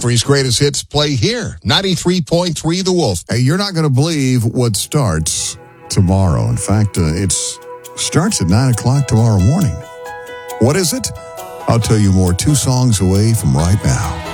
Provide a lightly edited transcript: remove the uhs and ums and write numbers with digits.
Country's greatest hits play here. 93.3 The Wolf. Hey, you're not going to believe what starts tomorrow. In fact, it starts at 9 o'clock tomorrow morning. What is it? I'll tell you more 2 songs away from right now.